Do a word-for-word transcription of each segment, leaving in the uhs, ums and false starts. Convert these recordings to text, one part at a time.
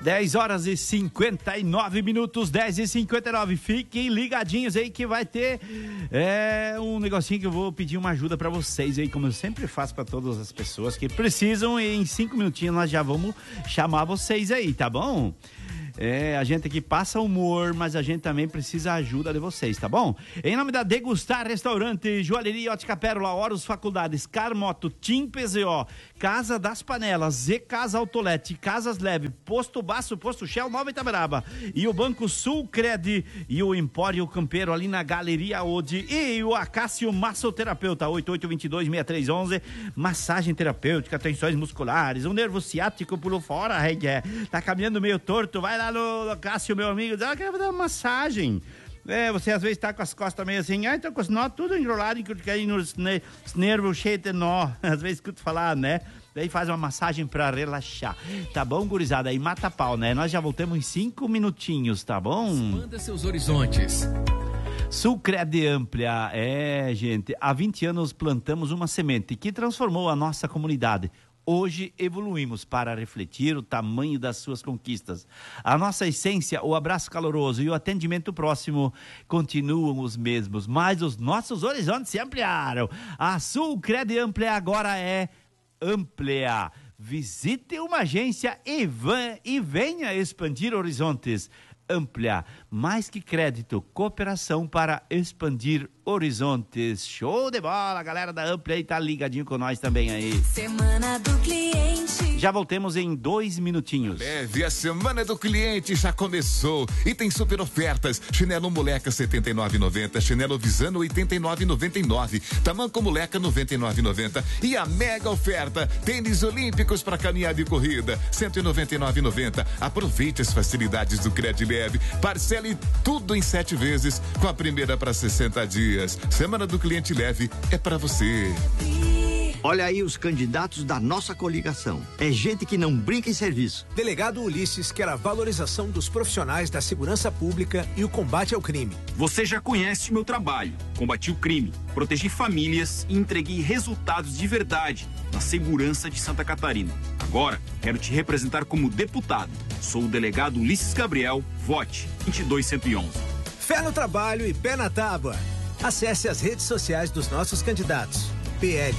dez horas e cinquenta e nove minutos, dez e cinquenta e nove. Fiquem ligadinhos aí que vai ter é, um negocinho que eu vou pedir uma ajuda pra vocês aí, como eu sempre faço pra todas as pessoas que precisam, e em cinco minutinhos nós já vamos chamar vocês aí, tá bom? É, a gente aqui passa humor, mas a gente também precisa ajuda de vocês, tá bom? Em nome da Degustar Restaurante, Joalheria Ótica Pérola, Horus Faculdades, Carmoto, Tim P Z O, Casa das Panelas, Z Casa Autolete, Casas Leve, Posto Baço, Posto Shell, Nova Itaberaba, e o Banco Sulcred, e o Empório Campeiro ali na Galeria Ode, e o Acácio Massoterapeuta, oito oito dois dois, seis três um um, massagem terapêutica, tensões musculares, o nervo ciático pulou fora, é, tá caminhando meio torto, vai lá no Cássio, meu amigo, diz, ah, quero fazer uma massagem. É, você às vezes tá com as costas meio assim, ah, então com os nó tudo enrolado, que aí nos ne, nervos cheios de nó, às vezes escuto falar, né? Daí faz uma massagem pra relaxar. Tá bom, gurizada? Aí mata pau, né? Nós já voltamos em cinco minutinhos, tá bom? Expanda seus horizontes. Sulcred Amplia, é, gente, há vinte anos plantamos uma semente que transformou a nossa comunidade. Hoje evoluímos para refletir o tamanho das suas conquistas. A nossa essência, o abraço caloroso e o atendimento próximo continuam os mesmos, mas os nossos horizontes se ampliaram. A Sulcred Amplia agora é Amplia. Visite uma agência e, van, e venha expandir horizontes. Amplia, mais que crédito, cooperação para expandir horizontes. Show de bola, galera da Amplia aí tá ligadinho com nós também aí. Semana do Cliente. Já voltemos em dois minutinhos. Leve, a Semana do Cliente já começou e tem super ofertas. Chinelo Moleca setenta e nove reais e noventa centavos, chinelo Visano oitenta e nove reais e noventa e nove centavos, tamanco Moleca noventa e nove reais e noventa centavos e a mega oferta, tênis olímpicos para caminhada e corrida, cento e noventa e nove reais e noventa centavos. Aproveite as facilidades do Credileve, parcele tudo em sete vezes com a primeira para sessenta dias. Semana do Cliente Leve é para você. Olha aí os candidatos da nossa coligação. É gente que não brinca em serviço. Delegado Ulisses quer a valorização dos profissionais da segurança pública e o combate ao crime. Você já conhece o meu trabalho. Combati o crime, protegi famílias e entreguei resultados de verdade na segurança de Santa Catarina. Agora, quero te representar como deputado. Sou o delegado Ulisses Gabriel. Vote vinte e dois cento e onze. Fé no trabalho e pé na tábua. Acesse as redes sociais dos nossos candidatos. P L.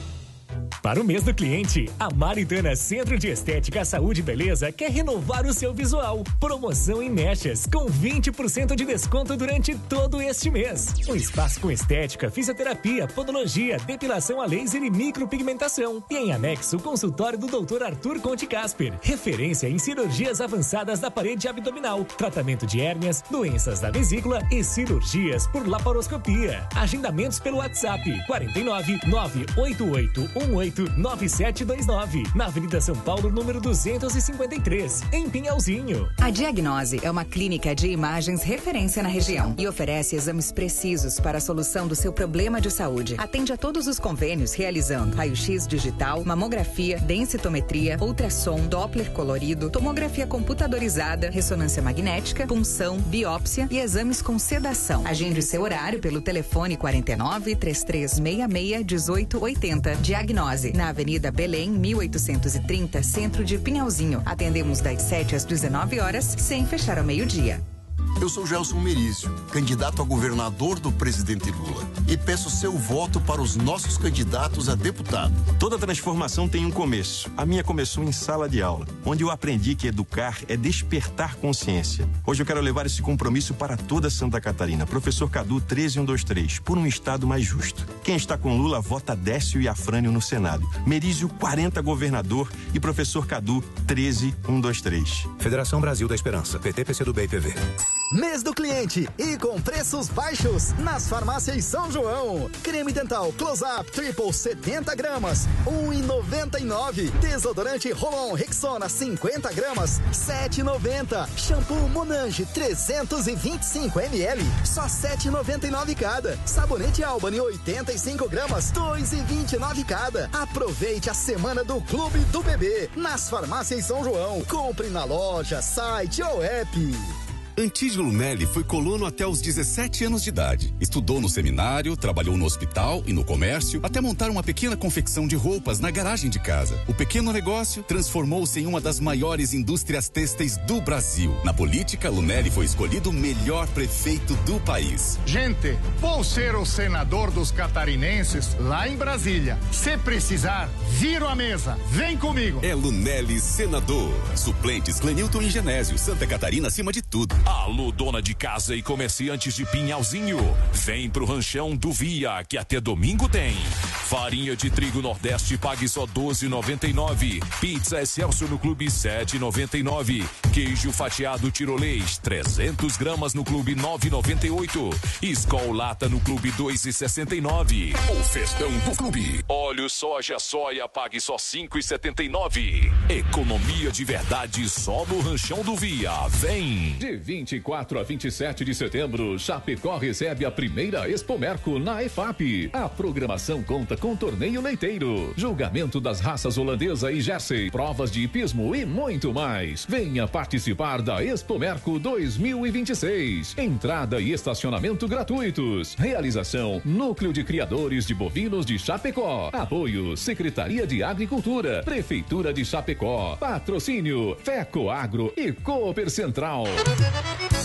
Para o mês do cliente, a Maritana Centro de Estética, Saúde e Beleza quer renovar o seu visual. Promoção em mechas, com vinte por cento de desconto durante todo este mês. Um espaço com estética, fisioterapia, podologia, depilação a laser e micropigmentação. E em anexo, o consultório do doutor Arthur Conte Casper, referência em cirurgias avançadas da parede abdominal, tratamento de hérnias, doenças da vesícula e cirurgias por laparoscopia. Agendamentos pelo WhatsApp quarenta e nove, nove oito oito um oito nove sete dois nove, na Avenida São Paulo, número duzentos e cinquenta e três, em Pinhalzinho. A Diagnose é uma clínica de imagens referência na região e oferece exames precisos para a solução do seu problema de saúde. Atende a todos os convênios realizando raio-x digital, mamografia, densitometria, ultrassom, Doppler colorido, tomografia computadorizada, ressonância magnética, punção, biópsia e exames com sedação. Agende o seu horário pelo telefone quarenta e nove, três três seis seis, dezoito oitenta. Diagnose, na Avenida Belém, mil oitocentos e trinta, centro de Pinhalzinho. Atendemos das sete às dezenove horas, sem fechar ao meio-dia. Eu sou Gelson Merizio, candidato a governador do presidente Lula, e peço seu voto para os nossos candidatos a deputado. Toda transformação tem um começo. A minha começou em sala de aula, onde eu aprendi que educar é despertar consciência. Hoje eu quero levar esse compromisso para toda Santa Catarina. Professor Cadu treze mil cento e vinte e três, por um estado mais justo. Quem está com Lula vota Décio e Afrânio no Senado. Merizio quarenta governador e professor Cadu treze mil cento e vinte e três. Federação Brasil da Esperança, P T, P C do B e P V. Mês do cliente e com preços baixos nas farmácias São João. Creme dental Close-Up Triple setenta gramas, um real e noventa e nove. Desodorante Rolon Rexona cinquenta gramas, sete reais e noventa. Shampoo Monange trezentos e vinte e cinco mililitros, só sete reais e noventa e nove cada. Sabonete Albany oitenta e cinco gramas, dois reais e vinte e nove cada. Aproveite a semana do Clube do Bebê nas farmácias São João. Compre na loja, site ou app. Antídio Lunelli foi colono até os dezessete anos de idade. Estudou no seminário, trabalhou no hospital e no comércio, até montar uma pequena confecção de roupas na garagem de casa. O pequeno negócio transformou-se em uma das maiores indústrias têxteis do Brasil. Na política, Lunelli foi escolhido o melhor prefeito do país. Gente, vou ser o senador dos catarinenses lá em Brasília. Se precisar, viro a mesa. Vem comigo. É Lunelli senador. Suplentes Clenilton e Genésio. Santa Catarina acima de tudo. Alô, dona de casa e comerciantes de Pinhalzinho. Vem pro Ranchão do Via, que até domingo tem. Farinha de trigo Nordeste, pague só doze e noventa e nove. Pizza Excelsior no Clube sete e noventa e nove. Queijo fatiado Tirolês, trezentos gramas no Clube nove e noventa e oito. Skol Lata no Clube dois e sessenta e nove. O festão do Clube. Óleo soja soia, pague só cinco e setenta e nove. Economia de verdade só no Ranchão do Via. Vem! De vinte e quatro a vinte e sete de setembro, Chapecó recebe a primeira Expomerco na E F A P. A programação conta com torneio leiteiro, julgamento das raças holandesa e Jersey, provas de hipismo e muito mais. Venha participar da Expomerco dois mil e vinte e seis. Entrada e estacionamento gratuitos. Realização Núcleo de Criadores de Bovinos de Chapecó. Apoio Secretaria de Agricultura, Prefeitura de Chapecó. Patrocínio Feco Agro e Cooper Central.